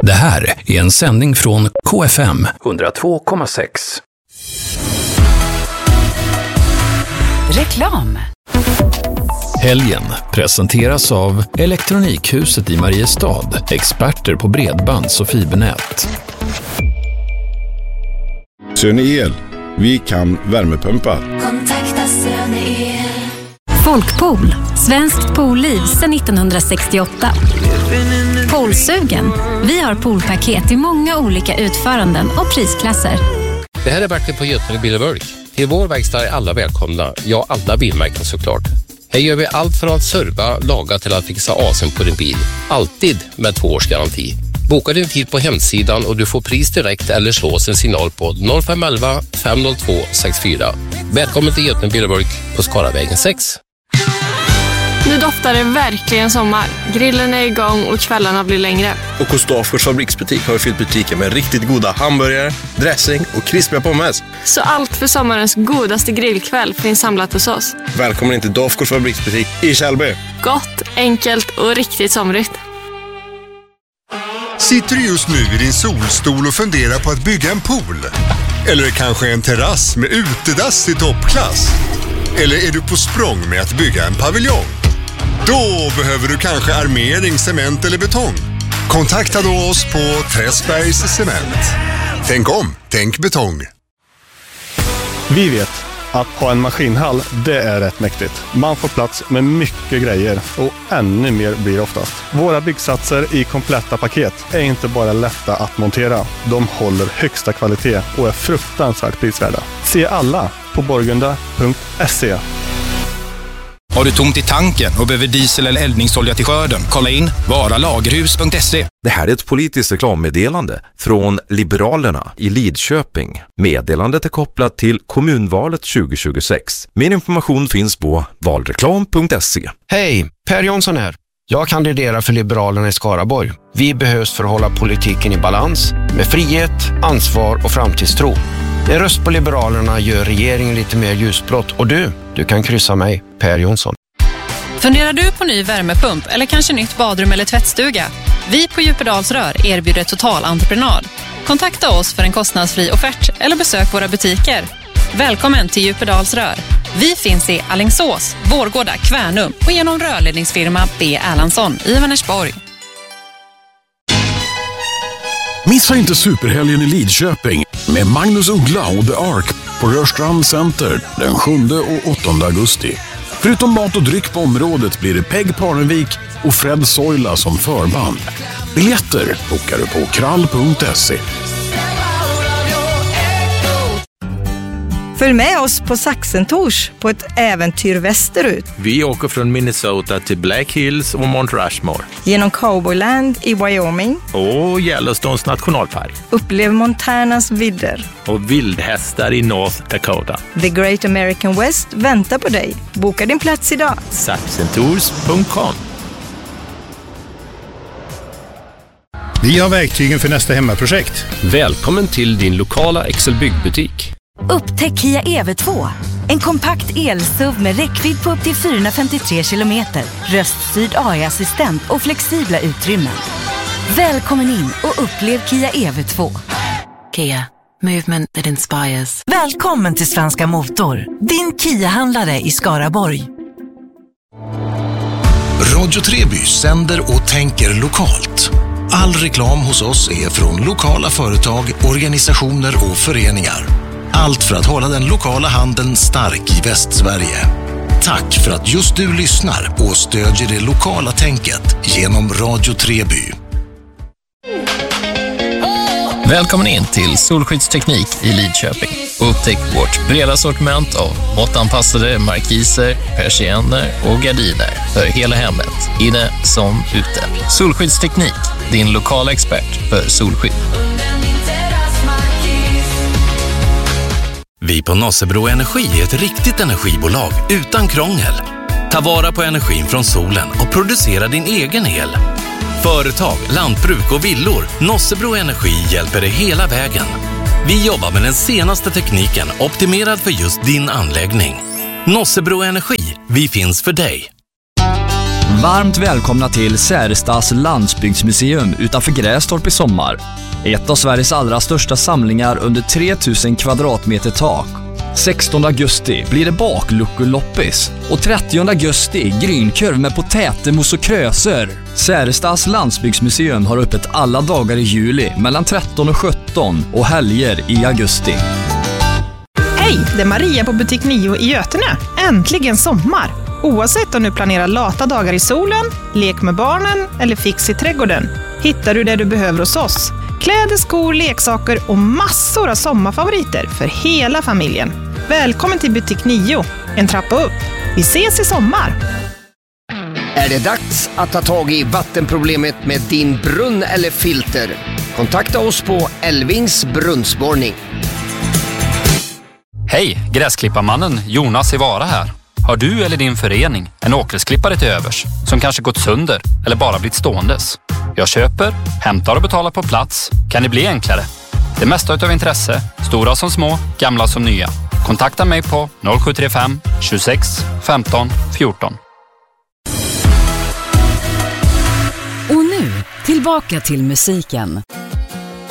Det här är en sändning från KFM 102,6. Reklam. Helgen presenteras av Elektronikhuset i Mariestad, experter på bredbands- och fibernät. Söneel, vi kan värmepumpa. Kontakta Söneel. Folkpool, svenskt poolliv sedan 1968. Poolsugen, vi har poolpaket i många olika utföranden och prisklasser. Det här är Bertil på Götene Bil & Bulk. Till vår verkstad är alla välkomna, ja alla bilmärken såklart. Här gör vi allt från att serva, laga till att fixa asen på din bil. Alltid med 2 års garanti. Boka din tid på hemsidan och du får pris direkt eller slås en signal på 0511 502 64. Välkommen till Götene Bil & Bulk på Skaravägen 6. Nu doftar det verkligen sommar. Grillen är igång och kvällarna blir längre. Och hos Dafgårds fabriksbutik har vi fyllt butiken med riktigt goda hamburgare, dressing och krispiga pommes. Så allt för sommarens godaste grillkväll finns samlat hos oss. Välkommen in till Dafgårds fabriksbutik i Kjellby. Gott, enkelt och riktigt somrigt. Sitter du just nu i din solstol och funderar på att bygga en pool? Eller kanske en terrass med utedass i toppklass? Eller är du på språng med att bygga en paviljong? Då behöver du kanske armering, cement eller betong. Kontakta då oss på Träskbergs Cement. Tänk om, tänk betong. Vi vet att ha en maskinhall, det är rätt mäktigt. Man får plats med mycket grejer och ännu mer blir oftast. Våra byggsatser i kompletta paket är inte bara lätta att montera. De håller högsta kvalitet och är fruktansvärt prisvärda. Se alla på borgunda.se. Har du tomt i tanken och behöver diesel eller eldningsolja till skörden? Kolla in varalagerhus.se. Det här är ett politiskt reklammeddelande från Liberalerna i Lidköping. Meddelandet är kopplat till kommunvalet 2026. Mer information finns på valreklam.se. Hej, Per Jonsson här. Jag kandiderar för Liberalerna i Skaraborg. Vi behövs för att hålla politiken i balans med frihet, ansvar och framtidstro. En röst på Liberalerna gör regeringen lite mer ljusblått och du kan kryssa mig, Per Jonsson. Funderar du på ny värmepump eller kanske nytt badrum eller tvättstuga? Vi på Djupedalsrör erbjuder totalentreprenad. Kontakta oss för en kostnadsfri offert eller besök våra butiker. Välkommen till Djupedalsrör. Vi finns i Alingsås, Vårgårda, Kvärnum och genom rörledningsfirma B. Erlandsson i Vänersborg. Missa inte superhelgen i Lidköping med Magnus Uggla och The Ark på Rörstrand Center den 7 och 8 augusti. Förutom mat och dryck på området blir det Peg Parnevik och Fred Soila som förband. Biljetter bokar du på krall.se. Följ med oss på Saxentors på ett äventyr västerut. Vi åker från Minnesota till Black Hills och Mount Rushmore. Genom Cowboyland i Wyoming. Och Yellowstones nationalpark. Upplev Montanas vidder. Och vildhästar i North Dakota. The Great American West väntar på dig. Boka din plats idag. Saxentours.com. Vi har verktygen för nästa hemmaprojekt. Välkommen till din lokala Excel-byggbutik. Upptäck Kia EV2. En kompakt el-SUV med räckvidd på upp till 453 kilometer. Röststyrd AI-assistent och flexibla utrymmen. Välkommen in och upplev Kia EV2. Kia. Movement that inspires. Välkommen till Svenska Motor. Din Kia-handlare i Skaraborg. Radio Treby sänder och tänker lokalt. All reklam hos oss är från lokala företag, organisationer och föreningar. Allt för att hålla den lokala handeln stark i Västsverige. Tack för att just du lyssnar och stödjer det lokala tänket genom Radio Treby. Välkommen in till Solskyddsteknik i Lidköping. Upptäck vårt breda sortiment av måttanpassade markiser, persienner och gardiner för hela hemmet, inne som ute. Solskyddsteknik, din lokala expert för solskydd. Vi på Nossebro Energi är ett riktigt energibolag utan krångel. Ta vara på energin från solen och producera din egen el. Företag, lantbruk och villor. Nossebro Energi hjälper dig hela vägen. Vi jobbar med den senaste tekniken optimerad för just din anläggning. Nossebro Energi, vi finns för dig. Varmt välkomna till Särestas landsbygdsmuseum utanför Grästorp i sommar. Ett av Sveriges allra största samlingar under 3000 kvadratmeter tak. 16 augusti blir det bakluckeloppis och 30 augusti grynkurv med potätemos och kröser. Särestas landsbygdsmuseum har öppet alla dagar i juli mellan 13 och 17 och helger i augusti. Hej, det är Maria på butik 9 i Götene. Äntligen sommar! Oavsett om du planerar lata dagar i solen, lek med barnen eller fix i trädgården, hittar du det du behöver hos oss. Kläder, skor, leksaker och massor av sommarfavoriter för hela familjen. Välkommen till butik 9, en trappa upp. Vi ses i sommar! Är det dags att ta tag i vattenproblemet med din brunn eller filter? Kontakta oss på Elvings brunnsborrning. Hej, gräsklipparmannen Jonas i Vara här. Har du eller din förening en åkersklippare till övers som kanske gått sönder eller bara blivit ståendes? Jag köper, hämtar och betalar på plats. Kan det bli enklare? Det mesta utav intresse, stora som små, gamla som nya. Kontakta mig på 0735 26 15 14. Och nu, tillbaka till musiken.